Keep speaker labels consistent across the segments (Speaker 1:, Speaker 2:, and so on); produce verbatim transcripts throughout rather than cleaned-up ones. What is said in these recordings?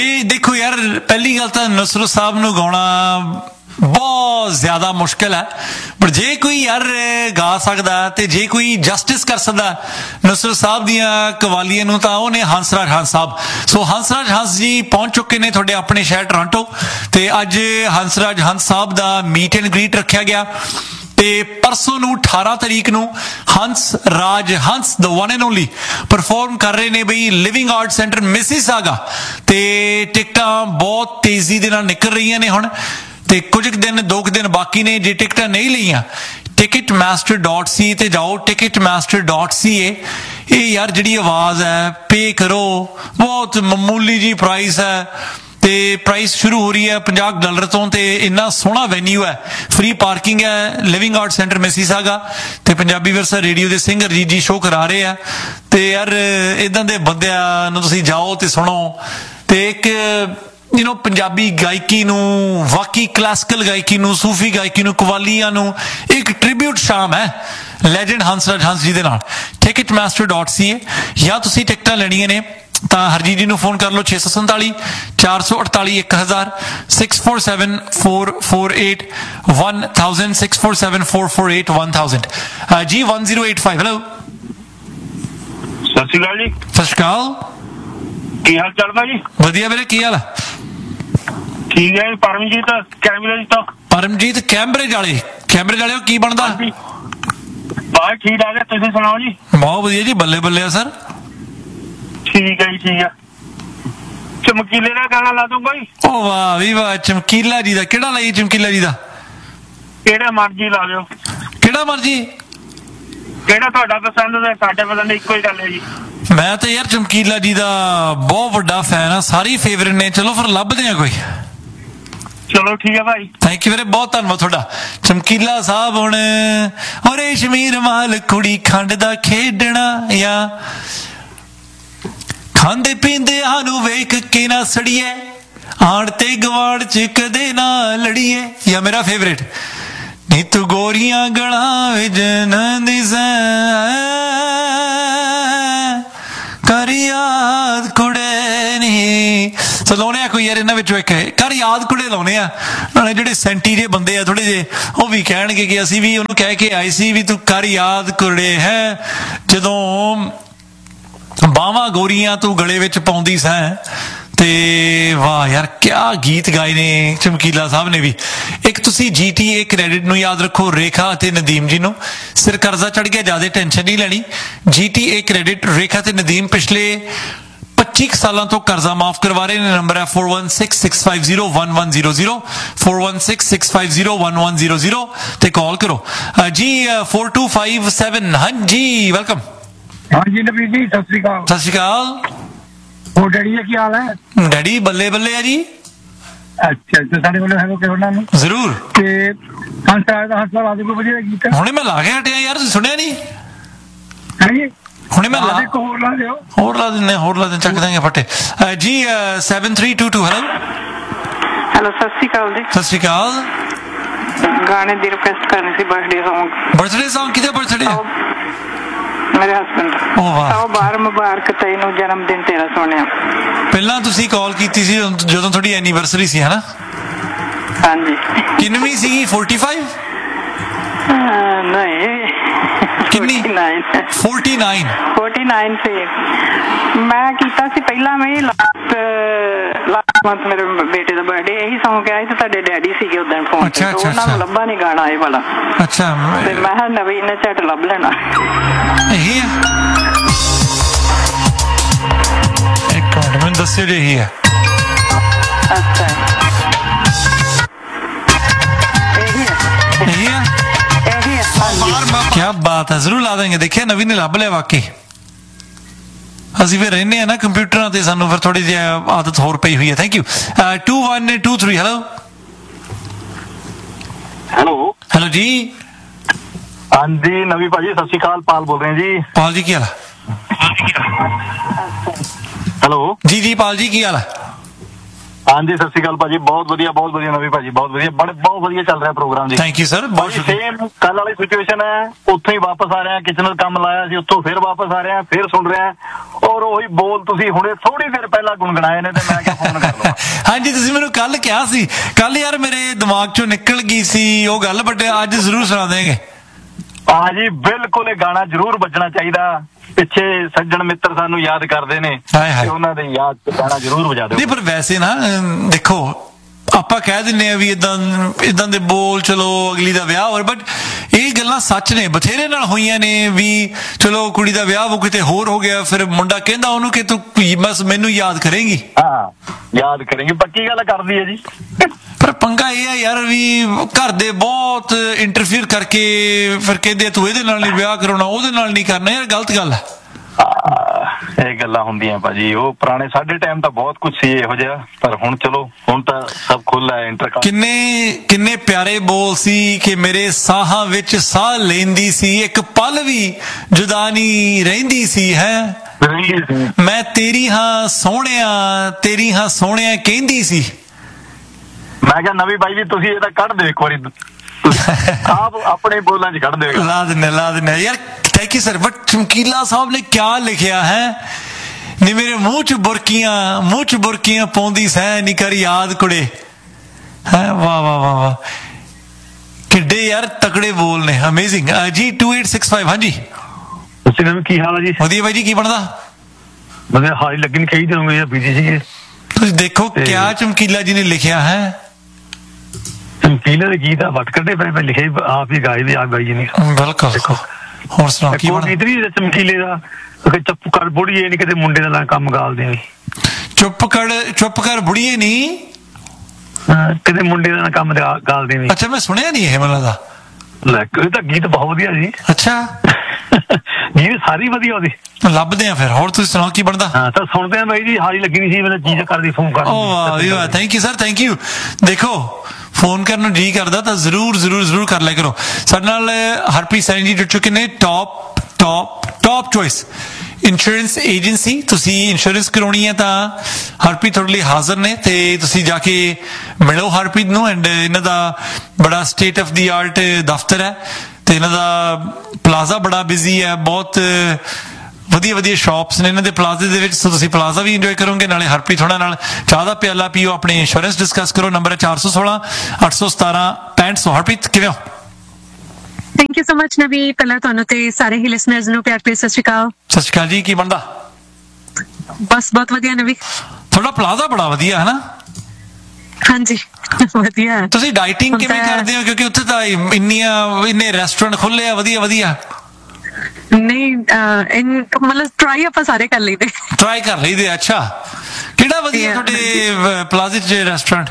Speaker 1: देखो यार, पहली गल तो नुसरत साहब नूं गाउणा बहुत ज्यादा मुश्किल है, पर जे कोई यार गा सकदा ते जे कोई जस्टिस कर सकदा नुसरत साहब दियां कवालियां नूं तां ओह ने हंसराज हंस साहब। सो हंसराज हंस जी पहुंच चुके ने तुहाडे अपने शहर टोरंटो ते अज हंसराज हंस साहब दा मीट एंड ग्रीट रखिया गया ते परसों नूं अठारह तरीक नूं Hans Raj Hans the one and only perform कर रहे ने बई लिविंग आर्ट सेंटर मिसिसागा ते टिकटां बहुत तेजी दे नाल निकल रही ने हुण ते कुछ दिन दो दिन बाकी ने। जे टिकटां नहीं लईआं टिकट मास्टर डॉट सी ते जाओ, टिकट मास्टर डॉट सी ए। ये यार जिहड़ी आवाज़ है पे करो, बहुत मामूली जी प्राइस है ते प्राइस शुरू हो रही है पचास डॉलर तो ते इन्ना सोहना वेन्यू है, फ्री पार्किंग है, लिविंग आर्ट सेंटर मिसिसागा ते पंजाबी विरसा रेडियो के सिंगर जी जी शो करा रहे हैं ते यार इदां दे बंदियां नूं तुसीं जाओ ते सुनो ते एक यू नो पंजाबी गायकी नूं, वाकई क्लासिकल गायकी नूं, सूफी गायकी नूं, कवालियां नूं एक ट्रिब्यूट शाम है लैजेंड हंसराज हंस जी दे नाल। टिकट मास्टर डॉट सी ए या तुसीं टिकटां लैणियां ने ਤਾਂ ਹਰਜੀਤ ਜੀ ਨੂੰ ਫੋਨ ਕਰ ਲਓ छे सौ सैंताली चार सौ अड़ताली एक हज़ार six four seven four four eight one thousand six four seven four four eight one thousand जी one zero eight five. Hello
Speaker 2: सत श्री अकाल जी।
Speaker 1: सत श्री अकाल,
Speaker 2: ਕੀ ਹਾਲ ਚਾਲ ਭਾਜੀ?
Speaker 1: ਵਧੀਆ ਵੀਰੇ, ਕੀ ਹਾਲ ਹੈ?
Speaker 2: ਠੀਕ ਹੈ। ਪਰਮਜੀਤ ਕੈਂਬਰਿਜ ਤੋਂ।
Speaker 1: ਪਰਮਜੀਤ ਕੈਂਬਰਿਜ ਵਾਲੇ, ਕੈਂਬਰਿਜ ਵਾਲਿਓ ਕੀ ਬਣਦਾ?
Speaker 2: ਬਾਹਰ ਠੀਕ ਠਾਕ ਹੈ, ਤੁਸੀਂ ਸੁਣਾਓ ਜੀ?
Speaker 1: ਬਹੁਤ ਵਧੀਆ ਜੀ, ਬੱਲੇ ਬੱਲੇ ਆ ਸਰ।
Speaker 2: ਠੀਕ ਹੈ ਜੀ, ਠੀਕ ਹੈ। ਚਮਕੀਲੇ ਦਾ ਗਾਣਾ ਲਾ ਦੂੰਗਾ ਜੀ।
Speaker 1: ਓ ਵਾਹ ਵੀ ਵਾਹ, ਚਮਕੀਲਾ ਜੀ ਦਾ ਕਿਹੜਾ ਲਾਈਏ? ਚਮਕੀਲਾ ਜੀ ਦਾ
Speaker 2: ਕਿਹੜਾ ਮਰਜ਼ੀ ਲਾ ਦਿਓ।
Speaker 1: ਕਿਹੜਾ ਮਰਜ਼ੀ?
Speaker 2: ਕਿਹੜਾ ਤੁਹਾਡਾ ਪਸੰਦ ਹੈ, ਸਾਡੇ ਪਸੰਦ ਇੱਕੋ ਹੀ ਗੱਲ ਹੈ ਜੀ।
Speaker 1: ਮੈਂ ਤਾਂ ਯਾਰ ਚਮਕੀਲਾ ਜੀ ਦਾ ਬਹੁਤ ਵੱਡਾ ਫੈਨ ਆ, ਸਾਰੇ ਫੇਵਰੇਟ ਨੇ। ਚਲੋ ਫਿਰ ਲੱਭਦੇ ਆ ਕੋਈ।
Speaker 2: ਚਲੋ ਠੀਕ ਹੈ ਭਾਈ,
Speaker 1: ਥੈਂਕ ਯੂ ਵੀਰੇ, ਬਹੁਤ ਧੰਨਵਾਦ ਤੁਹਾਡਾ। ਚਮਕੀਲਾ ਸਾਹਿਬ ਹੁਣ ਓ ਰੇਸ਼ਮੀ ਰਮਾਲ ਕੁੜੀ ਖੰਡ ਦਾ ਖੇਡਣਾ ਜਾਂ ਖਾਂਦੇ ਪੀਂਦੇ ਨੂੰ ਵੇਖ ਕੇ ਨਾ ਸੜੀਏ, ਆਣ ਤੇ ਗਵਾੜ ਚ ਕਦੇ ਨਾ ਲੜੀਏ। ਜਾਂ ਮੇਰਾ ਫੇਵਰੇਟ ਨੀ ਤੂੰ ਗੋਰੀਆਂ ਗਲਾਂ ਵਿੱਚ ਨੰਦੀ ਸੈ ਕਰ ਯਾਦ ਕੁੜੇ ਨੀ। ਸੋ ਲਾਉਣੇ ਆ ਕੋਈ ਯਾਰ ਇਹਨਾਂ ਵਿੱਚੋਂ ਇੱਕ ਕਰ ਯਾਦ ਕੁੜੇ ਲਾਉਣੇ ਆ। ਨਾਲੇ ਜਿਹੜੇ ਸੈਂਟੀ ਜੇ ਬੰਦੇ ਆ ਥੋੜੇ ਜਿਹੇ ਉਹ ਵੀ ਕਹਿਣਗੇ ਕਿ ਅਸੀਂ ਵੀ ਉਹਨੂੰ ਕਹਿ ਕੇ ਆਏ ਸੀ ਵੀ ਤੂੰ ਕਰ ਯਾਦ ਕੁੜੇ ਹੈ, ਜਦੋਂ ਬਾਹਾਂ ਗੋਰੀਆਂ ਤੂੰ ਗਲੇ ਵਿੱਚ ਪਾਉਂਦੀ ਸੈਂ। ਤੇ ਵਾਹ ਯਾਰ ਕਿਆ ਗੀਤ ਗਾਏ ਨੇ ਚਮਕੀਲਾ ਸਾਹਿਬ ਨੇ ਵੀ। ਇੱਕ ਤੁਸੀਂ ਜੀ ਟੀ ਏ ਕ੍ਰੈਡਿਟ ਨੂੰ ਯਾਦ ਰੱਖੋ, ਰੇਖਾ ਅਤੇ ਨਦੀਮ ਜੀ ਨੂੰ। ਸਿਰ ਕਰਜ਼ਾ ਚੜ ਗਿਆ, ਜ਼ਿਆਦਾ ਟੈਨਸ਼ਨ ਨਹੀਂ ਲੈਣੀ। ਜੀ ਟੀ ਏ ਕ੍ਰੈਡਿਟ, ਰੇਖਾ ਤੇ ਨਦੀਮ ਪਿਛਲੇ ਪੱਚੀ ਸਾਲਾਂ ਤੋਂ ਕਰਜ਼ਾ ਮਾਫ ਕਰਵਾ ਰਹੇ ਨੇ। ਨੰਬਰ ਹੈ four one six six five zero one one zero zero four one six six five zero one one zero zero ਤੇ ਕਾਲ ਕਰੋ ਜੀ फोर टू फाइव सेवन। ਹਾਂਜੀ ਵੈਲਕਮ।
Speaker 3: ਹਾਂਜੀ ਨਵੀਰ ਜੀ, ਸਤਿ ਸ੍ਰੀ ਅਕਾਲ।
Speaker 1: ਸਤਿ ਸ਼੍ਰੀ ਅਕਾਲ।
Speaker 3: ਹੋਰ ਡੈਡੀ ਦਾ ਕੀ ਹਾਲ ਹੈ?
Speaker 1: ਡੈਡੀ ਬੱਲੇ ਬੱਲੇ ਆ ਜੀ।
Speaker 3: ਅੱਛਾ, ਤੇ ਸਾਡੇ ਕੋਲ ਹੈਗਾ ਕਿ ਉਹਨਾਂ ਨੂੰ
Speaker 1: ਜ਼ਰੂਰ।
Speaker 3: ਤੇ ਹੰਸਰਾਜ ਦਾ ਹੰਸਰਾਜ ਆਦਿ ਕੋਈ ਵਧੀਆ ਗੀਤ ਹੈ?
Speaker 1: ਹੁਣੇ ਮੈਂ ਲਾ ਕੇ ਹਟਿਆ ਯਾਰ, ਤੁਸੀਂ ਸੁਣਿਆ ਨਹੀਂ?
Speaker 3: ਹਾਂਜੀ
Speaker 1: ਹੁਣੇ ਮੈਂ ਲਾ
Speaker 3: ਇੱਕ ਹੋਰ ਲਾ ਦਿਓ।
Speaker 1: ਹੋਰ ਲਾ ਦਿੰਦੇ, ਹੋਰ ਲਾ ਦਿੰਦੇ, ਚੱਕ ਦਾਂਗੇ ਫੱਟੇ ਜੀ। Seven three two to. Hello
Speaker 4: hello, ਸਤਿ ਸ਼੍ਰੀ ਅਕਾਲ ਜੀ।
Speaker 1: ਸਤਿ ਸ਼੍ਰੀ ਅਕਾਲ।
Speaker 4: ਗਾਣੇ ਦੀ ਰਿਕੁਐਸਟ ਕਰਨੀ ਸੀ, ਬਰਥਡੇ ਸੌਂਗ।
Speaker 1: Birthday song? ਕਿਹਦਾ ਬਰਥਡੇ?
Speaker 4: ਮੇਰੇ ਹਸਬੈਂਡ।
Speaker 1: ਓ ਵਾਹ।
Speaker 4: ਆਓ ਬਾਹਰ ਮੁਬਾਰਕ ਤੈਨੂੰ, ਜਨਮ ਦਿਨ ਤੇਰਾ ਸੋਹਣਿਆ।
Speaker 1: ਪਹਿਲਾਂ ਤੁਸੀਂ ਕਾਲ ਕੀਤੀ ਸੀ ਜਦੋਂ ਤੁਹਾਡੀ ਐਨੀਵਰਸਰੀ ਸੀ, ਹਨਾ?
Speaker 4: ਹਾਂਜੀ।
Speaker 1: ਕਿੰਨਵੀਂ ਸੀਗੀ? Forty five?
Speaker 4: ਨਹੀਂ,
Speaker 1: ਕਿੰਨੀ?
Speaker 4: Forty nine. ਫੋਰਟੀ ਨਾਈਨ ਸੀ। ਮੈਂ ਕੀਤਾ ਸੀ ਪਹਿਲਾਂ, ਮੈਂ ਲਾਸਟ ਲਾਸਟ ਮੰਥ ਮੇਰੇ ਬੇਟੇ ਦਾ ਬਰਥਡੇ, ਇਹੀ ਸੌਂਗ ਆਇਆ ਤੇ ਤੁਹਾਡੇ ਡੈਡੀ ਸੀਗੇ ਉਦੋਂ ਫੋਨ ਤੇ, ਉਹਨਾਂ ਨੂੰ ਲੱਭਾ ਨਹੀਂ ਗਾਣਾ ਇਹ ਵਾਲਾ।
Speaker 1: ਅੱਛਾ,
Speaker 4: ਤੇ ਮੈਂ ਕਿਹਾ ਨਵੀਂ ਨੇ ਝਟ ਲੱਭ ਲੈਣਾ।
Speaker 1: ਇਹੀ ਹੈ? ਇੱਕ ਮਿੰਟ ਮੈਨੂੰ ਦੱਸਿਓ ਜੇ ਇਹੀ ਹੈ।
Speaker 4: ਅੱਛਾ, ਇਹੀ ਹੈ,
Speaker 1: ਇਹੀ ਹੈ,
Speaker 4: ਇਹੀ ਹੈ।
Speaker 1: ਕਿਆ ਬਾਤ ਹੈ, ਜ਼ਰੂਰ ਲਾ ਦੇਂਗੇ। ਦੇਖਿਆ ਨਵੀਂ ਨੇ ਲੱਭ ਲਿਆ ਵਾਕਈ। ਅਸੀਂ ਫਿਰ ਰਹਿੰਦੇ ਆ ਨਾ ਕੰਪਿਊਟਰਾਂ ਤੇ, ਸਾਨੂੰ ਫਿਰ ਥੋੜੀ ਜਿਹੀ ਆਦਤ ਹੋਰ ਪਈ ਹੋਈ ਹੈ। Thank you. To one two three. Hello
Speaker 2: hello
Speaker 1: hello ਜੀ।
Speaker 2: ਹਾਂਜੀ ਨਵੀਂ ਭਾਜੀ, ਸਤਿ ਸ਼੍ਰੀ ਅਕਾਲ। ਪਾਲ ਬੋਲ ਰਹੇ ਜੀ।
Speaker 1: ਪਾਲ ਜੀ ਕੀ ਹਾਲ ਹੈ?
Speaker 2: ਹੈਲੋ
Speaker 1: ਜੀ ਜੀ ਪਾਲ ਜੀ ਕੀ ਹਾਲ ਹੈ?
Speaker 2: ਹਾਂਜੀ ਸਤਿ ਸ਼੍ਰੀ ਅਕਾਲ ਭਾਜੀ, ਬਹੁਤ ਵਧੀਆ ਬਹੁਤ ਵਧੀਆ ਨਵੀਂ ਭਾਜੀ, ਬਹੁਤ ਵਧੀਆ, ਬੜੇ ਬਹੁਤ ਵਧੀਆ ਚੱਲ ਰਿਹਾ ਪ੍ਰੋਗਰਾਮ ਜੀ।
Speaker 1: ਥੈਂਕ ਯੂ ਸਰ, ਬਹੁਤ
Speaker 2: ਸੇਮ ਕੱਲ ਵਾਲੀ ਸਿਚੁਏਸ਼ਨ ਹੈ, ਉੱਥੋਂ ਹੀ ਵਾਪਸ ਆ ਰਿਹਾ, ਕਿਚਨ ਕੰਮ ਲਾਇਆ ਸੀ, ਉੱਥੋਂ ਫਿਰ ਵਾਪਸ ਆ ਰਿਹਾ, ਫਿਰ ਸੁਣ ਰਿਹਾ, ਔਰ ਉਹੀ ਬੋਲ ਤੁਸੀਂ ਹੁਣੇ ਥੋੜੀ ਦੇਰ ਪਹਿਲਾਂ ਗੁਣਗੁਣਾਏ ਨੇ ਤੇ ਮੈਂ ਕਿਹਾ ਫੋਨ ਕਰ ਲਵਾਂ।
Speaker 1: ਹਾਂਜੀ ਤੁਸੀਂ ਮੈਨੂੰ ਕੱਲ ਕਿਹਾ ਸੀ, ਕੱਲ ਯਾਰ ਮੇਰੇ ਦਿਮਾਗ ਚੋਂ ਨਿਕਲ ਗਈ ਸੀ ਉਹ ਗੱਲ, ਬਟ ਅੱਜ ਜ਼ਰੂਰ ਸੁਣਾ ਦੇਂਗੇ।
Speaker 2: ਹਾਂ ਜੀ ਬਿਲਕੁਲ, ਇਹ ਗਾਣਾ ਜ਼ਰੂਰ ਵੱਜਣਾ ਚਾਹੀਦਾ। ਪਿੱਛੇ ਸੱਜਣ ਮਿੱਤਰ ਸਾਨੂੰ ਯਾਦ ਕਰਦੇ ਨੇ ਤੇ ਉਹਨਾਂ ਦੇ ਯਾਦ ਚ ਗਾਣਾ ਜ਼ਰੂਰ ਵਜਾ ਦਿਓ।
Speaker 1: ਨਹੀਂ ਪਰ ਵੈਸੇ ਨਾ ਦੇਖੋ ਆਪਾਂ ਕਹਿ ਦਿੰਦੇ ਆ ਵੀ ਇਦਾਂ ਇਦਾਂ ਦੇ ਬੋਲ ਚਲੋ ਅਗਲੀ ਦਾ ਵਿਆਹ ਹੋਰ, ਬਟ ਇਹ ਗੱਲਾਂ ਸੱਚ ਨੇ, ਬਥੇਰੇ ਨਾਲ ਹੋਈਆਂ ਨੇ ਵੀ ਚਲੋ ਕੁੜੀ ਦਾ ਵਿਆਹ ਉਹ ਕਿਤੇ ਹੋਰ ਹੋ ਗਿਆ, ਫਿਰ ਮੁੰਡਾ ਕਹਿੰਦਾ ਉਹਨੂੰ ਕਿ ਤੂੰ ਬਸ ਮੈਨੂੰ ਯਾਦ ਕਰੇਂਗੀ।
Speaker 2: ਹਾਂ ਯਾਦ ਕਰੇਂਗੀ, ਪੱਕੀ ਗੱਲ ਕਰਦੀ ਹੈ ਜੀ।
Speaker 1: ਪਰ ਪੰਗਾ ਇਹ ਆ ਯਾਰ ਵੀ ਘਰ ਦੇ ਬਹੁਤ ਇੰਟਰਫੀਅਰ ਕਰਕੇ ਫਿਰ ਕਹਿੰਦੇ ਤੂੰ ਇਹਦੇ ਨਾਲ ਨਹੀਂ ਵਿਆਹ ਕਰਾਉਣਾ, ਉਹਦੇ ਨਾਲ ਨਹੀਂ ਕਰਨਾ, ਯਾਰ ਗਲਤ ਗੱਲ ਹੈ।
Speaker 2: ਇਹ ਗੱਲਾਂ ਹੁੰਦੀਆਂ ਭਾਜੀ, ਉਹ ਪੁਰਾਣੇ ਸਾਡੇ ਟਾਈਮ ਤਾਂ ਬਹੁਤ ਕੁਝ ਸੀ ਇਹੋ ਜਿਹਾ, ਪਰ ਹੁਣ ਚਲੋ ਹੁਣ ਤਾਂ ਸਭ ਖੁੱਲ੍ਹਾ ਹੈ ਇੰਟਰ। ਕਿੰਨੇ
Speaker 1: ਕਿੰਨੇ ਪਿਆਰੇ ਬੋਲ ਸੀ ਕਿ ਮੇਰੇ ਸਾਹਾਂ ਵਿੱਚ ਸਾਹ ਲੈਂਦੀ ਸੀ, ਇੱਕ ਪਲ ਵੀ ਜੁਦਾ ਨਹੀਂ ਰਹਿੰਦੀ ਸੀ, ਹੈ ਮੈਂ ਤੇਰੀ ਹਾਂ ਸੋਹਣਿਆ ਤੇਰੀ ਹਾਂ ਸੋਹਣਿਆ ਕਹਿੰਦੀ ਸੀ।
Speaker 2: ਮੈਂ ਕਿਹਾ ਨਵੀਂ ਬਾਈ ਜੀ ਤੁਸੀਂ ਇਹਦਾ ਕੱਢ ਦਿਓ ਇੱਕ ਵਾਰੀ, ਆਪ ਆਪਣੇ ਬੋਲਾਂ 'ਚ ਕੱਢ ਦਿਓ।
Speaker 1: ਲਾ ਦਿੰਨੇ ਲਾ ਦਿੰਨੇ ਯਾਰ, ਥੈਂਕ ਯੂ ਸਰ। ਬਟ ਚਮਕੀਲਾ ਸਾਹਿਬ ਨੇ ਕਿਆ ਲਿਖਿਆ ਹੈ, ਨੀ ਮੇਰੇ ਮੂੰਹ 'ਚ ਬੁਰਕੀਆਂ ਮੂੰਹ 'ਚ ਬੁਰਕੀਆਂ ਪਾਉਂਦੀ ਸਹਿ ਨੀ ਕਰ ਯਾਦ ਕੁੜੇ, ਹੈ ਵਾਹ ਵਾਹ ਵਾਹ ਵਾਹ, ਕਿੱਡੇ ਯਾਰ ਤਕੜੇ ਬੋਲ ਨੇ, ਅਮੇਜ਼ਿੰਗ ਜੀ। ਟੂ ਏਟ ਸਿਕਸ ਫਾਈਵ ਹਾਂਜੀ
Speaker 2: ਕੀ ਹਾਲ ਹੈ ਜੀ?
Speaker 1: ਵਧੀਆ ਬਾਈ ਜੀ, ਕੀ ਬਣਦਾ?
Speaker 2: ਮਤਲਬ ਹਾਲ ਲੱਗਣ ਕਈ ਦਿਨ ਹੋ ਗਏ ਬੀਜੀ ਸੀਗੇ।
Speaker 1: ਤੁਸੀਂ ਦੇਖੋ ਕਿਆ ਚਮਕੀਲਾ ਜੀ ਨੇ ਲਿਖਿਆ ਹੈ।
Speaker 2: ਚਮਕੀਲੇ ਦੇ ਗੀਤ ਆ ਵੱਟ ਕੱਢੇ ਪਏ, ਮੈਂ ਲਿਖੇ ਆਪ ਹੀ ਗਾਏ ਵੀ ਆਪ ਬਾਈ ਜੀ ਨੇ।
Speaker 1: ਬਿਲਕੁਲ ਦੇਖੋ ਹੋਰ ਸੁਣਾਓ ਕੀ ਬਣਦਾ?
Speaker 2: ਗੀਤ ਵੀ ਚਮਕੀਲੇ ਦਾ ਚੁੱਪ ਕਰ ਬੁੜੀਏ ਨੀ ਕਿਤੇ ਮੁੰਡੇ ਦਾ ਕੰਮ ਗਾਲਦੇ,
Speaker 1: ਚੁੱਪ ਕਰ ਚੁੱਪ ਕਰ ਬੁੜੀਏ ਨੀ
Speaker 2: ਕਿਤੇ ਮੁੰਡੇ ਦਾ ਕੰਮ ਗਾਲਦੇ ਨੇ।
Speaker 1: ਅੱਛਾ ਮੈਂ ਸੁਣਿਆ ਨਹੀਂ ਇਹ ਮੈਨੂੰ ਦਾ।
Speaker 2: ਲੈ ਇਹ ਤਾਂ ਗੀਤ ਬਹੁਤ ਵਧੀਆ ਜੀ।
Speaker 1: ਅੱਛਾ
Speaker 2: ਗੀਤ ਸਾਰੀ ਵਧੀਆ ਉਹਦੀ,
Speaker 1: ਲੱਭਦੇ ਆ ਫਿਰ। ਹੋਰ ਤੁਸੀਂ ਸੁਣਾਓ ਕੀ ਬਣਦਾ?
Speaker 2: ਹਾਂ ਤਾਂ ਸੁਣਦੇ ਆ ਬਾਈ ਜੀ, ਹਾਰੀ ਲੱਗੀ ਨਹੀਂ ਸੀ ਮੈਨੂੰ ਚੀਜ਼ ਕਰਦੀ ਫੋਨ ਕਰ।
Speaker 1: ਓ ਵਾਹ thank you sir, thank you. ਦੇਖੋ ਫੋਨ ਕਰਨ ਨੂੰ ਜੀ ਕਰਦਾ ਤਾਂ ਜ਼ਰੂਰ ਜ਼ਰੂਰ ਜ਼ਰੂਰ ਕਰ ਲਿਆ ਕਰੋ। ਸਾਡੇ ਨਾਲ ਹਰਪ੍ਰੀਤ ਸੈਣੀ ਜੀ ਜੁੜ ਚੁੱਕੇ ਨੇ, top top top choice insurance agency. ਤੁਸੀਂ ਇੰਸ਼ੋਰੈਂਸ ਕਰਾਉਣੀ ਹੈ ਤਾਂ ਹਰਪ੍ਰੀਤ ਤੁਹਾਡੇ ਲਈ ਹਾਜ਼ਰ ਨੇ, ਤੇ ਤੁਸੀਂ ਜਾ ਕੇ ਮਿਲੋ ਹਰਪ੍ਰੀਤ ਨੂੰ। ਐਂਡ ਇਹਨਾਂ ਦਾ ਬੜਾ ਸਟੇਟ ਆਫ ਦੀ ਆਰਟ ਦਫ਼ਤਰ ਹੈ, ਤੇ ਇਹਨਾਂ ਦਾ ਪਲਾਜ਼ਾ ਬੜਾ ਬਿਜ਼ੀ ਹੈ, ਬਹੁਤ ਵਧੀਆ ਵਧੀਆ ਸ਼ਾਪਸ ਨੇ ਇਹਨਾਂ ਦੇ ਪਲਾਜ਼ੇ ਦੇ ਵਿੱਚ, ਸੋ ਤੁਸੀਂ ਪਲਾਜ਼ਾ ਵੀ ਇੰਜੋਏ ਕਰੋਗੇ, ਨਾਲੇ ਹਰਪ੍ਰੀਤ ਹੋਣਾ ਨਾਲ ਚਾਹ ਦਾ ਪਿਆਲਾ ਪੀਓ, ਆਪਣੀ ਇੰਸ਼ੋਰੈਂਸ ਡਿਸਕਸ ਕਰੋ। ਨੰਬਰ ਹੈ ਚਾਰ ਸੌ ਸੋਲਾਂ ਅੱਠ ਸੌ ਸਤਾਰਾਂ ਪੈਂਹਠ ਸੌ। ਹਰਪ੍ਰੀਤ ਕਿਵੇਂ ਹੋ?
Speaker 5: ਥੈਂਕ ਯੂ ਸੋ ਮਚ ਨਵੀ, ਪਹਿਲਾਂ ਤੁਹਾਨੂੰ ਤੇ ਸਾਰੇ ਹੀ ਲਿਸਨਰਸ ਨੂੰ ਪਿਆਰ ਭਰੀ ਸਤਿ ਸ਼੍ਰੀ ਅਕਾਲ।
Speaker 1: ਸਤਿ ਸ਼੍ਰੀ ਅਕਾਲ ਜੀ, ਕੀ ਬਣਦਾ?
Speaker 5: ਬਸ ਬਹੁਤ ਵਧੀਆ ਨਵੀ,
Speaker 1: ਤੁਹਾਡਾ ਪਲਾਜ਼ਾ ਬੜਾ ਵਧੀਆ ਹੈ ਨਾ?
Speaker 5: ਹਾਂਜੀ ਵਧੀਆ।
Speaker 1: ਤੁਸੀਂ ਡਾਈਟਿੰਗ ਕਿਵੇਂ ਕਰਦੇ ਹੋ, ਕਿਉਂਕਿ ਉੱਥੇ ਤਾਂ ਇੰਨੀਆਂ ਇੰਨੇ ਰੈਸਟੋਰੈਂਟ ਖੁੱਲੇ ਆ ਵਧੀਆ ਵਧੀਆ?
Speaker 5: ਨਹੀਂ ਮਤਲਬ ਟਰਾਈ ਆਪਾਂ ਸਾਰੇ ਕਰ ਲਈਦੇ।
Speaker 1: ਟਰਾਈ ਕਰ ਲਈਦੇ, ਅੱਛਾ ਕਿਹੜਾ ਵਧੀਆ ਤੁਹਾਡੇ ਪਲਾਜ਼ੇ 'ਚ ਰੈਸਟੋਰੈਂਟ?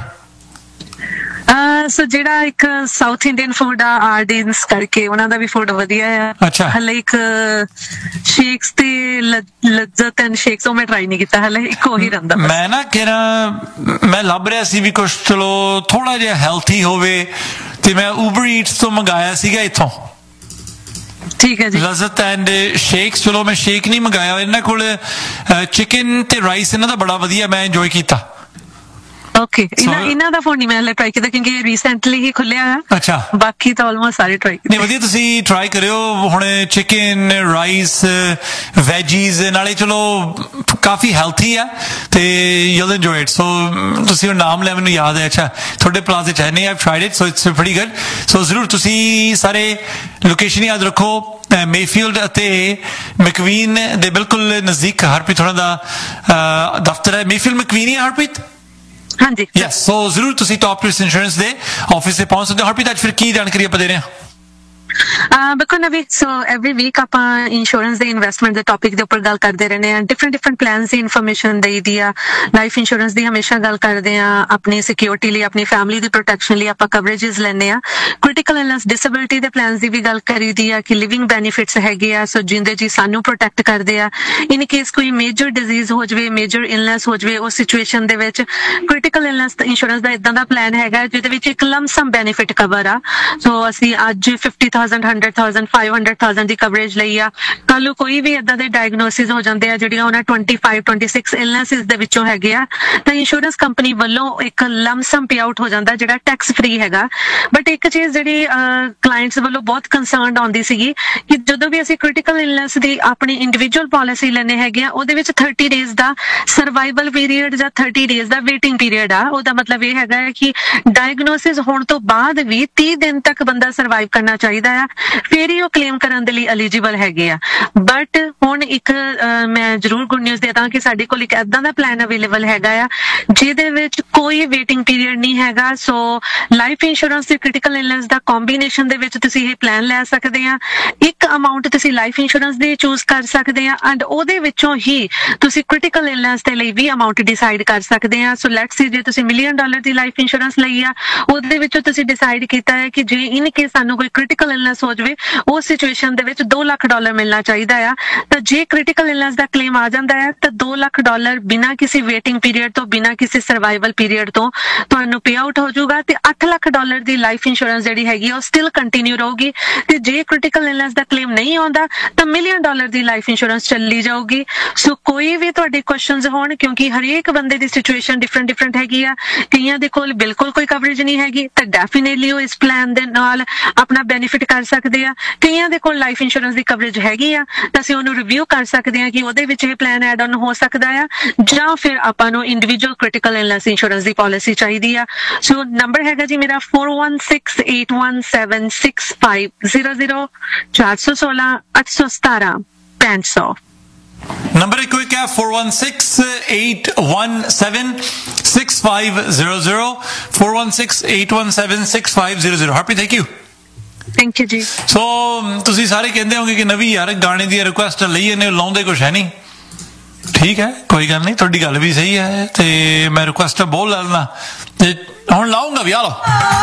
Speaker 5: ਸੋ ਜਿਹੜਾ ਇੱਕ ਸਾਊਥ ਇੰਡੀਅਨ ਫੂਡ ਆ ਆਰਡੀਨਸ ਕਰਕੇ, ਉਹਨਾਂ ਦਾ ਵੀ ਫੂਡ ਵਧੀਆ ਆ।
Speaker 1: ਅੱਛਾ
Speaker 5: ਹਲੇ ਇੱਕ ਸ਼ੇਕਸ ਤੇ ਲੱਜ਼ਤ ਐਂਡ ਸ਼ੇਕਸ ਉਹ ਮੈਂ ਟਰਾਈ ਨਹੀਂ ਕੀਤਾ ਹਲੇ, ਇੱਕ ਉਹੀ ਰਹਿੰਦਾ।
Speaker 1: ਮੈਂ ਨਾ ਕਿਹੜਾ ਮੈਂ ਲੱਭ ਰਿਹਾ ਸੀ ਵੀ ਕੁਛ ਚਲੋ ਥੋੜਾ ਜਿਹਾ ਹੈਲਥੀ ਹੋਵੇ, ਤੇ ਮੈਂ ਉਬਰ ਈਟਸ ਤੋਂ ਮੰਗਾਇਆ ਸੀਗਾ ਇੱਥੋਂ।
Speaker 5: ਠੀਕ ਹੈ ਜੀ।
Speaker 1: ਲੱਜ਼ਤ ਐਂਡ ਸ਼ੇਕਸ, ਚਲੋ ਮੈਂ ਸ਼ੇਕ ਨਹੀਂ ਮੰਗਾਇਆ, ਇਹਨਾਂ ਕੋਲ ਚਿਕਨ ਤੇ ਰਾਈਸ ਇਹਨਾਂ ਦਾ ਬੜਾ ਵਧੀਆ, ਮੈਂ ਇੰਜੋਏ ਕੀਤਾ।
Speaker 5: ਓਕੇ ਇਹਨਾਂ ਇਹਨਾਂ ਦਾ ਫੂਡ ਨਹੀਂ ਮੈਂ ਹਲੇ ਟਰਾਈ ਕੀਤਾ, ਕਿਉਂਕਿ ਇਹ ਰੀਸੈਂਟਲੀ ਹੀ ਖੁੱਲਿਆ ਹੈ।
Speaker 1: ਅੱਛਾ
Speaker 5: ਬਾਕੀ ਤਾਂ ਆਲਮੋਸਟ ਸਾਰੇ ਟਰਾਈ ਕੀਤੇ।
Speaker 1: ਨਹੀਂ ਵਧੀਆ, ਤੁਸੀਂ ਟਰਾਈ ਕਰਿਓ ਹੁਣ। ਚਿਕਨ ਰਾਈਸ ਵੈਜੀਜ਼ ਨਾਲੇ ਚਲੋ ਕਾਫੀ ਹੈਲਥੀ ਆ, ਤੇ ਯੂਲ ਇੰਜੋਏ ਇਟ। ਸੋ ਤੁਸੀਂ ਉਹ ਨਾਮ ਲੈ ਮੈਨੂੰ ਯਾਦ ਹੈ, ਅੱਛਾ ਤੁਹਾਡੇ ਪਲਾਜ਼ੇ 'ਚ ਹੈ ਨਹੀਂ? I've tried it, so it's pretty good. ਸੋ ਜ਼ਰੂਰ ਤੁਸੀਂ ਸਾਰੇ ਲੋਕੇਸ਼ਨ ਯਾਦ ਰੱਖੋ, ਮੇਫੀਲਡ ਅਤੇ ਮੈਕਵੀਨ ਦੇ ਬਿਲਕੁਲ ਨਜ਼ਦੀਕ ਹਰਪ੍ਰੀਤ ਹੋਣਾ ਦਾ ਦਫ਼ਤਰ ਹੈ। ਮੇਫੀਲਡ ਮੈਕਵੀਨ ਹੀ ਹੈ ਹਰਪ੍ਰੀਤ?
Speaker 5: ਹਾਂਜੀ
Speaker 1: ਯੈਸ। ਸੋ ਜ਼ਰੂਰ ਤੁਸੀਂ ਟੌਪ ਟੂਰਿਸਟ ਇੰਸ਼ੋਰੈਂਸ ਦੇ ਆਫਿਸ ਤੇ ਪਹੁੰਚ ਸਕਦੇ ਹੋ। ਹਰਪ੍ਰੀਤ ਅੱਜ ਫਿਰ ਕੀ ਜਾਣਕਾਰੀ ਆਪਾਂ ਦੇ ਰਹੇ ਹਾਂ?
Speaker 5: ਬਿਲਕੁਲ ਨਵੀ, ਸੋ ਐਵਰੀ ਵੀਕ ਆਪਾਂ ਇੰਸ਼ੋਰੈਂਸ ਦੇ ਇਨਵੈਸਟਮੈਂਟ ਦੇ ਟੌਪਿਕ ਦੇ ਉੱਪਰ ਗੱਲ ਕਰਦੇ ਰਹਿੰਦੇ ਹਾਂ। ਡਿਫਰੈਂਟ ਡਿਫਰੈਂਟ ਪਲਾਨਸ ਦੀ ਇਨਫੋਰਮੇਸ਼ਨ ਦੇਈਦੀ ਆ। ਲਾਈਫ ਇੰਸ਼ੋਰੈਂਸ ਦੀ ਹਮੇਸ਼ਾ ਗੱਲ ਕਰਦੇ ਹਾਂ, ਆਪਣੀ ਸਿਕਿਉਰਿਟੀ ਲਈ, ਆਪਣੀ ਫੈਮਿਲੀ ਦੀ ਪ੍ਰੋਟੈਕਸ਼ਨ ਲਈ ਆਪਾਂ ਕਵਰੇਜਸ ਲੈਂਦੇ ਹਾਂ। ਕ੍ਰਿਟੀਕਲ ਇਲਨੈਸ ਡਿਸੇਬਿਲਿਟੀ ਦੇ ਪਲਾਨਸ ਦੀ ਵੀ ਗੱਲ ਕਰੀਦੀ ਆ ਕਿ ਲਿਵਿੰਗ ਬੈਨੀਫਿਟਸ ਹੈਗੇ ਆ, ਸੋ ਜਿੰਦੇ ਜੀ ਸਾਨੂੰ ਪ੍ਰੋਟੈਕਟ ਕਰਦੇ ਆ। ਇਨ ਕੇਸ ਕੋਈ ਮੇਜਰ ਡਿਜ਼ੀਜ਼ ਹੋ ਜਾਵੇ, ਮੇਜਰ ਇਲਨੈਸ ਹੋ ਜਾਵੇ, ਉਸ ਸਿਚੁਏਸ਼ਨ ਦੇ ਵਿੱਚ ਕ੍ਰਿਟੀਕਲ ਇਲਨੈਸ ਇੰਸ਼ੋਰੈਂਸ ਦਾ ਇਦਾਂ ਦਾ ਪਲਾਨ ਹੈਗਾ ਜਿਹਦੇ ਵਿੱਚ ਇੱਕ ਲੰਮ ਸਮ ਬੈਨੀਫਿਟ ਕਵਰ ਆ। ਸੋ ਅਸੀਂ ਅੱਜ fifty thousand hundred thousand five hundred thousand ਦੀ ਕਵਰੇਜ ਲਈ ਆ, ਕੱਲ ਨੂੰ ਕੋਈ ਵੀ ਇਦਾਂ ਦੇ ਡਾਇਗਨੋਸਿਸ ਹੋ ਜਾਂਦੇ ਆ ਜਿਹੜੀਆਂ ਉਹਨਾਂ ਟਵੈਂਟੀ ਫਾਈਵ ਟਵੈਂਟੀ ਸਿਕਸ ਇਲਨੈਸਿਸ ਦੇ ਵਿੱਚੋਂ ਹੈਗੇ ਆ, ਤਾਂ ਇੰਸ਼ੋਰੈਂਸ ਕੰਪਨੀ ਵੱਲੋਂ ਇੱਕ ਲਮਸਮ ਪੇ ਆਊਟ ਹੋ ਜਾਂਦਾ ਜਿਹੜਾ ਟੈਕਸ ਫ੍ਰੀ ਹੈਗਾ। ਬਟ ਇੱਕ ਚੀਜ਼ ਜਿਹੜੀ ਕਲਾਇੰਟਸ ਵੱਲੋਂ ਬਹੁਤ ਕੰਸਰਨਡ ਆਉਂਦੀ ਸੀਗੀ ਕਿ ਜਦੋਂ ਵੀ ਅਸੀਂ ਕ੍ਰਿਟੀਕਲ ਇਲਨੈਸ ਦੀ ਆਪਣੀ ਇੰਡੀਵਿਜੂਅਲ ਪਾਲਿਸੀ ਲੈਣੇ ਹੈਗੇ ਆ, ਉਹਦੇ ਵਿੱਚ ਥਰਟੀ ਡੇਜ਼ ਦਾ ਸਰਵਾਈਵਲ ਪੀਰੀਅਡ ਜਾਂ ਥਰਟੀ ਡੇਜ਼ ਦਾ ਵੇਟਿੰਗ ਪੀਰੀਅਡ ਆ। ਉਹਦਾ ਮਤਲਬ ਇਹ ਹੈਗਾ ਹੈ ਕਿ ਡਾਇਗਨੋਸਿਸ ਹੋਣ ਤੋਂ ਬਾਅਦ ਵੀ ਤੀਹ ਦਿਨ ਤੱਕ ਬੰਦਾ ਸਰਵਾਈਵ ਕਰਨਾ ਚਾਹੀਦਾ ਆ, ਫਿਰ ਹੀ ਉਹ ਕਲੇਮ ਕਰਨ ਦੇ ਲਈ ਐਲੀਜੀਬਲ ਹੈਗੇ ਆ। ਬਟ ਹੁਣ ਇੱਕ ਮੈਂ ਜ਼ਰੂਰ ਗੁੱਡ ਨਿਊਜ਼ ਦੇ ਦਾਂ ਕਿ ਸਾਡੇ ਕੋਲ ਇੱਕ ਏਦਾਂ ਦਾ ਪਲਾਨ ਅਵੇਲੇਬਲ ਹੈਗਾ ਆ ਜਿਹਦੇ ਵਿੱਚ ਕੋਈ ਵੇਟਿੰਗ ਪੀਰੀਅਡ ਨਹੀਂ ਹੈਗਾ। ਸੋ ਲਾਈਫ ਇੰਸ਼ੋਰੈਂਸ ਤੇ ਕ੍ਰਿਟੀਕਲ ਇਲਨੈਸ ਦਾ ਕੰਬੀਨੇਸ਼ਨ ਦੇ ਵਿੱਚ ਤੁਸੀਂ ਇਹ ਪਲਾਨ ਲੈ ਸਕਦੇ ਆ। ਇੱਕ ਅਮਾਉਂਟ ਤੁਸੀਂ ਲਾਈਫ ਇੰਸ਼ੋਰੈਂਸ ਦੀ ਚੂਜ਼ ਕਰ ਸਕਦੇ ਆ ਐਂਡ ਉਹਦੇ ਵਿੱਚੋਂ ਹੀ ਤੁਸੀਂ ਕ੍ਰਿਟੀਕਲ ਇਲਨੈਸ ਦੇ ਲਈ ਵੀ ਅਮਾਉਂਟ ਡਿਸਾਈਡ ਕਰ ਸਕਦੇ ਆ। ਸੋ ਲੈਟਸ ਸੀ ਜੇ ਤੁਸੀਂ ਮਿਲੀਅਨ ਡਾਲਰ ਦੀ ਲਾਈਫ ਇੰਸ਼ੋਰੈਂਸ ਲਈ ਆ, ਉਹਦੇ ਵਿੱਚੋਂ ਤੁਸੀਂ ਡਿਸਾਈਡ ਕੀਤਾ ਹੈ ਕਿ ਜੇ ਇਨ ਕੇਸ ਸਾਨੂੰ ਕੋਈ ਕ੍ਰਿਟੀਕਲ ਇਲਨੈਸ ਹੋ ਜਾਵੇ ਉਸ ਸਿਚੁਏਸ਼ਨ ਦੇ ਵਿੱਚ ਦੋ ਲੱਖ ਡਾਲਰ ਮਿਲਣਾ ਚਾਹੀਦਾ ਆ, ਤਾਂ ਜੇ ਕ੍ਰਿਟੀਕਲ ਇਲਨੈਸ ਦਾ ਕਲੇਮ ਆ ਜਾਂਦਾ ਹੈ ਤਾਂ ਦੋ ਲੱਖ ਡਾਲਰ ਬਿਨਾਂ ਕਿਸੇ ਵੇਟਿੰਗ ਪੀਰੀਅਡ ਤੋਂ, ਬਿਨਾਂ ਕਿਸੇ ਸਰਵਾਈਵਲ ਪੀਰੀਅਡ ਤੋਂ ਤੁਹਾਨੂੰ ਪੇ ਆਊਟ ਹੋ ਜਾਊਗਾ ਤੇ ਅੱਠ ਲੱਖ ਡਾਲਰ ਦੀ ਲਾਈਫ ਇੰਸ਼ੋਰੈਂਸ ਜਿਹੜੀ ਹੈਗੀ ਉਹ ਸਟਿਲ ਕੰਟੀਨਿਊ ਰਹੂਗੀ। ਤੇ ਜੇ ਕ੍ਰਿਟੀਕਲ ਇਲਨੈਸ ਦਾ ਕਲੇਮ ਨਹੀਂ ਆਉਂਦਾ ਤਾਂ ਮਿਲੀਅਨ ਡਾਲਰ ਦੀ ਲਾਈਫ ਇੰਸ਼ੋਰੈਂਸ ਚੱਲੀ ਜਾਊਗੀ। ਸੋ ਕੋਈ ਵੀ ਤੁਹਾਡੇ ਕੁਐਸਚਨਸ ਹੋਣ, ਕਿਉਂਕਿ ਹਰੇਕ ਬੰਦੇ ਦੀ ਸਿਚੁਏਸ਼ਨ ਡਿਫਰੈਂਟ ਡਿਫਰੈਂਟ ਹੈਗੀ ਆ, ਕਈਆਂ ਦੇ ਕੋਲ ਬਿਲਕੁਲ ਕੋਈ ਕਵਰੇਜ ਨਹੀਂ ਹੈਗੀ ਤਾਂ ਡੈਫੀਨੇਟਲੀ ਉਹ ਇਸ ਪਲਾਨ ਦੇ ਨਾਲ ਆਪਣਾ ਬੈਨੀਫਿਟ ਕਰ ਸਕਦੇ ਆ। ਕਈਆਂ ਦੇ ਕੋਲ ਲਾਈਫ ਇੰਸ਼ੋਰੈਂਸ ਦੀ ਕਵਰੇਜ ਹੈਗੀ ਆ ਤਾਂ ਅਸੀਂ ਉਹਨੂੰ ਰਿਵਿਊ ਕਰ ਸਕਦੇ ਆ ਕਿ ਉਹਦੇ ਵਿੱਚ ਇਹ ਪਲਾਨ ਐਡ ਆਨ ਹੋ ਸਕਦਾ ਆ, ਜਾਂ ਫਿਰ ਆਪਾਂ ਨੂੰ ਇੰਡੀਵਿਜੂਅਲ ਕ੍ਰਿਟੀਕਲ ਇਲਨੈਸ ਇੰਸ਼ੋਰੈਂਸ ਦੀ ਪਾਲਿਸੀ ਚਾਹੀਦੀ ਆ। ਸੋ ਨੰਬਰ ਹੈਗਾ ਜੀ ਮੇਰਾ four one six eight one seven six five zero zero ਚਾਰ ਸੌ ਸੋਲਾਂ ਅੱਠ ਸੌ ਸਤਾਰਾਂ ਪੈਂਹਠ ਸੌ।
Speaker 1: ਨੰਬਰ ਇੱਕ ਇੱਕ ਹੈ four one six eight one seven six five zero zero four one six eight one seven six five zero zero। Happy, thank you.
Speaker 5: Thank you ਜੀ।
Speaker 1: ਸੋ ਤੁਸੀਂ ਸਾਰੇ ਕਹਿੰਦੇ ਹੋਗੇ ਕਿ ਨਵੀਂ ਯਾਰ ਗਾਣੇ ਦੀ ਰਿਕੁਐਸਟ ਲਈ ਇਹਨੇ, ਲਾਉਂਦੇ ਕੁਛ ਹੈ ਨਹੀਂ। ਠੀਕ ਹੈ, ਕੋਈ ਗੱਲ ਨਹੀਂ, ਤੁਹਾਡੀ ਗੱਲ ਵੀ ਸਹੀ ਹੈ ਤੇ ਮੈਂ ਰਿਕੁਐਸਟ ਬਹੁਤ ਲੈ ਲੈਣਾ ਤੇ ਹੁਣ ਲਾਉਂਗਾ ਵੀ। ਆ ਲਓ।